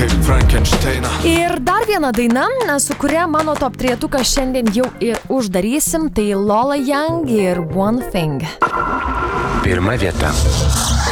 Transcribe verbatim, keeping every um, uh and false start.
kaip Frankensteiną. Ir dar viena daina, su kuria mano top trietuką šiandien jau ir uždarysim, tai Lola Young ir One Thing. Pirma vieta.